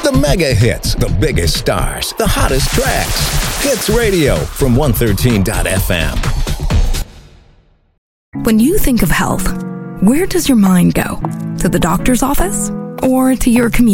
The mega hits, the biggest stars, the hottest tracks. Hits Radio from 113.fm. When you think of health, where does your mind go? To the doctor's office or to your community?